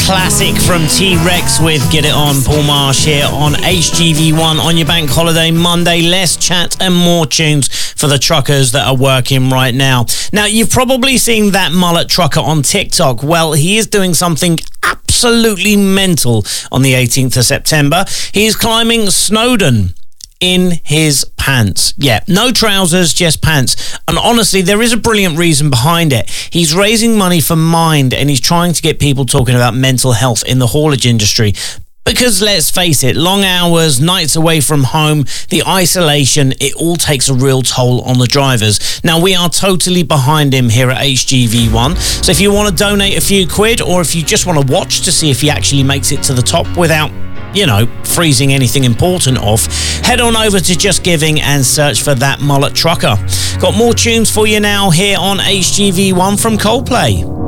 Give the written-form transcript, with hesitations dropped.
classic from T-Rex with Get It On. Paul Marsh here on HGV1 on your bank holiday Monday. Less chat and more tunes for the truckers that are working right now. Now, you've probably seen that mullet trucker on TikTok. Well, he is doing something absolutely mental on the 18th of September. He is climbing Snowdon in his pants. Yeah, no trousers, just pants. And honestly, there is a brilliant reason behind it. He's raising money for Mind, and he's trying to get people talking about mental health in the haulage industry. Because let's face it, long hours, nights away from home, the isolation, it all takes a real toll on the drivers. Now, we are totally behind him here at HGV1. So if you want to donate a few quid, or if you just want to watch to see if he actually makes it to the top without, you know, freezing anything important off, head on over to Just Giving and search for That Mullet Trucker. Got more tunes for you now here on HGV1 from Coldplay.